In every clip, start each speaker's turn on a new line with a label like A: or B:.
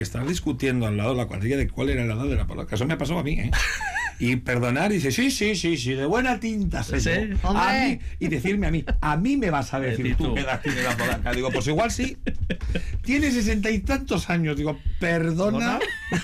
A: Estás discutiendo al lado de la cuadrilla de cuál era la edad de la polaca. Eso me pasó a mí, ¿eh? Y perdonar y dice, sí, de buena tinta soy yo. A mí, y decirme a mí me vas a decir tú qué edad tiene la polaca. Digo, pues igual sí. Tiene 60 y tantos años. Digo, perdona.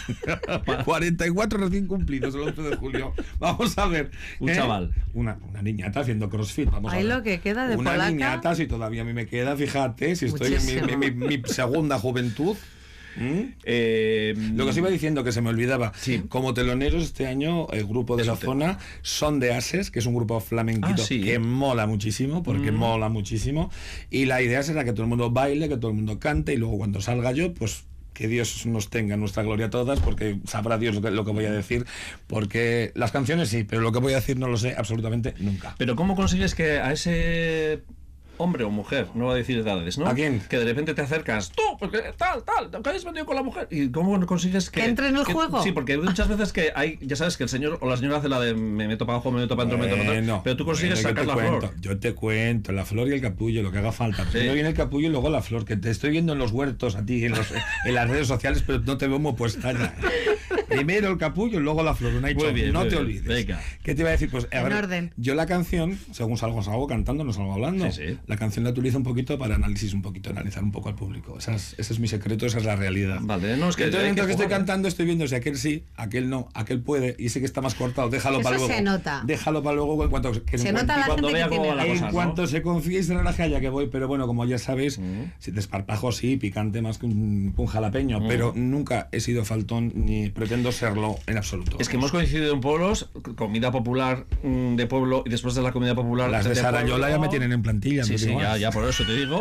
A: 44 recién cumplidos el 11 de julio. Vamos a ver.
B: Un chaval.
A: Una niñata haciendo crossfit. Vamos a ver.
C: Lo que queda de
A: una
C: polaca.
A: Niñata, si todavía a mí me queda, fíjate, si estoy en mi segunda juventud. Lo que os iba diciendo, que se me olvidaba, como teloneros este año el grupo de la zona Son de Ases, que es un grupo flamenquito que mola muchísimo, porque mola muchísimo, y la idea será que todo el mundo baile, que todo el mundo cante, y luego cuando salga yo, pues que Dios nos tenga en nuestra gloria a todas, porque sabrá Dios lo que voy a decir, porque las canciones sí, pero lo que voy a decir no lo sé absolutamente nunca.
B: Pero ¿cómo consigues que a ese hombre o mujer, no va a decir edades, ¿no?
A: ¿A quién?
B: Que de repente te acercas, tú, porque tal, ¿qué has venido con la mujer? ¿Y cómo consigues que
C: entre en el juego?
B: Sí, porque muchas veces que hay, ya sabes que el señor o la señora hace la de me meto para abajo, me meto para adentro, me meto para atrás, pero tú consigues sacar la flor.
A: Yo te cuento, la flor y el capullo, lo que haga falta. Primero viene el capullo y luego la flor, que te estoy viendo en los huertos a ti, en las redes sociales, pero no te veo muy puesta ya. Primero el capullo y luego la flor, no te olvides.
B: Venga.
A: ¿Qué te iba a decir? Pues
C: en orden.
A: Yo la canción, según salgo cantando, no salgo hablando.
B: Sí.
A: La canción la utilizo un poquito para analizar un poco al público. Ese es mi secreto, esa es la realidad.
B: Vale, no, es que
A: entonces, mientras que estoy cantando, estoy viendo si aquel sí, aquel no, aquel puede, y sé que está más cortado, déjalo para luego.
C: Se nota.
A: Déjalo para luego en cuanto
C: se nota la gente que tiene la
B: cosa,
A: en cuanto se confíe y se relaje allá que voy, pero bueno, como ya sabéis, si desparpajo sí, picante más que un jalapeño, pero nunca he sido faltón ni pretendo serlo en absoluto.
B: Es que hemos coincidido en pueblos, comida popular de pueblo, y después de la comida popular
A: las de Sarayola ya me tienen en plantilla.
B: Sí, ya por eso te digo.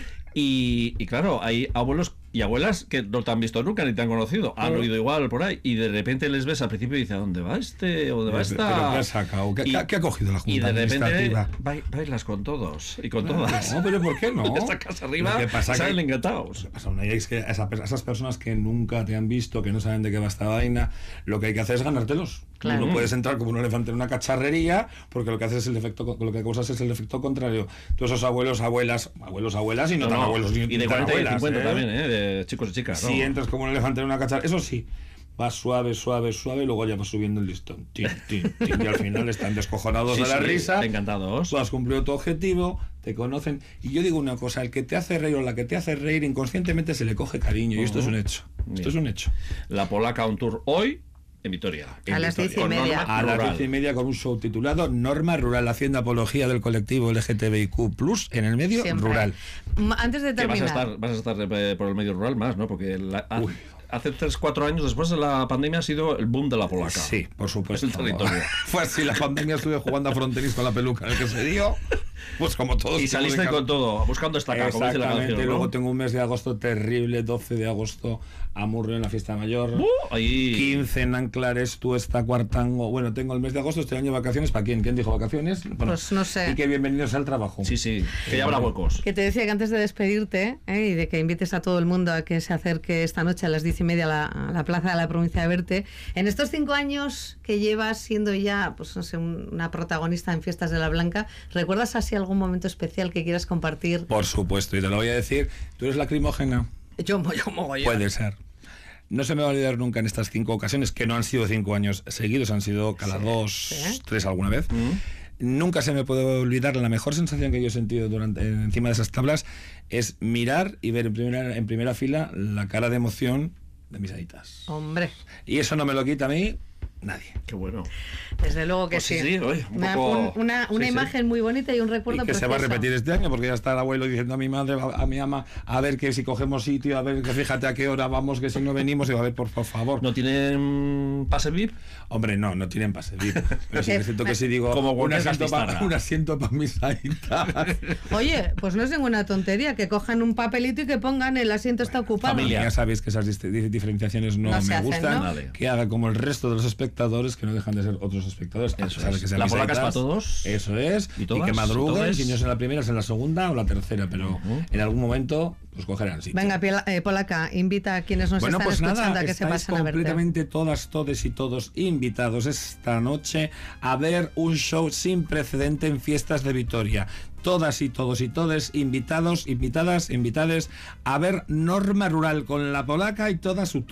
B: Y claro, hay abuelos y abuelas que no te han visto nunca ni te han conocido, han oído igual por ahí, y de repente les ves al principio y dices, ¿a dónde va este? ¿O dónde va esta?
A: ¿Pero qué ha sacado? ¿Qué ha cogido la Junta
B: y de repente
A: bailas
B: con todos y con todas.
A: No, pero ¿por qué no?
B: Te sacas arriba, salen encantados.
A: Lo que pasa es que esas personas que nunca te han visto, que no saben de qué va esta vaina, lo que hay que hacer es ganártelos.
C: Claro.
A: No puedes entrar como un elefante en una cacharrería, porque lo que haces es lo que causas es el efecto contrario. Tú esos abuelos, abuelas y no tan abuelos ni
B: y de 40 y 50 también, de chicos y chicas.
A: Si entras como un elefante en una cacharrería, eso sí, vas suave, y luego ya vas subiendo el listón. Y al final están descojonados de la risa.
B: Encantados.
A: Tú has cumplido tu objetivo, te conocen. Y yo digo una cosa, el que te hace reír o la que te hace reír, inconscientemente se le coge cariño. Y esto es un hecho. Esto es un hecho.
B: La Polaca on tour hoy en Vitoria.
C: A las 10:30.
A: A las 10:30 con un show titulado Norma Rural, haciendo apología del colectivo LGTBIQ+, en el medio rural.
C: Antes de terminar.
B: Vas a estar por el medio rural más, ¿no? Porque hace 3-4 años después de la pandemia ha sido el boom de la polaca.
A: Sí, por supuesto.
B: Es el territorio.
A: Fue así, la pandemia estuve jugando a frontenis con la peluca, el que se dio. Pues como todos.
B: Y saliste con todo, buscando estacar, como dice la canción, ¿no?
A: Y luego tengo un mes de agosto terrible, 12 de agosto, Amurrio en la fiesta mayor, 15 en Anclares, Tuesta, Cuartango. Bueno, tengo el mes de agosto, este año vacaciones. ¿Para quién? ¿Quién dijo vacaciones? Bueno,
C: pues no sé.
A: Y que bienvenidos al trabajo.
B: Sí, que ya habrá huecos.
C: Que te decía que antes de despedirte y de que invites a todo el mundo a que se acerque esta noche a las 10:30 a la plaza de la provincia de verte, en estos 5 años que llevas siendo ya, pues no sé, una protagonista en Fiestas de la Blanca, ¿recuerdas así algún momento especial que quieras compartir?
A: Por supuesto, y te lo voy a decir. ¿Tú eres lacrimógena?
C: Yo mogollón.
A: Puede ser. No se me va a olvidar nunca en estas 5 ocasiones, que no han sido 5 años seguidos, han sido cada 2, 3 alguna vez. Nunca se me puede olvidar, la mejor sensación que yo he sentido encima de esas tablas es mirar y ver en primera fila la cara de emoción de mis aitas.
C: Hombre.
A: Y eso no me lo quita a mí nadie.
B: Qué bueno.
C: Desde luego que
B: pues sí. Oye,
C: una imagen muy bonita y un recuerdo
A: y que
C: precioso.
A: Se va a repetir este año, porque ya está el abuelo diciendo a mi madre, a mi ama, a ver que si cogemos sitio, a ver que fíjate a qué hora vamos, que si no venimos, y a ver, por favor.
B: ¿No tienen pase VIP?
A: Hombre, no tienen pase VIP. Pero sí que siento que si digo
B: como
A: un asiento para mis aitas.
C: Oye, pues no es ninguna tontería, que cojan un papelito y que pongan el asiento está ocupado.
A: Familia. Ya sabéis que esas diferenciaciones no me gustan,
C: ¿no?
A: Que haga como el resto de los espectáculos, espectadores que no dejan de ser otros espectadores.
B: Eso es. La polaca es para todos.
A: Eso es. Y que madruguen, si no es en la primera, es en la segunda o la tercera, pero en algún momento pues cogerán sitio.
C: Venga, polaca, invita a quienes nos están escuchando a que se pasen a verte.
A: Completamente todas, todes y todos invitados esta noche a ver un show sin precedente en Fiestas de Vitoria. Todas y todos y todes invitados, invitadas, invitades a ver Norma Rural con la polaca y toda su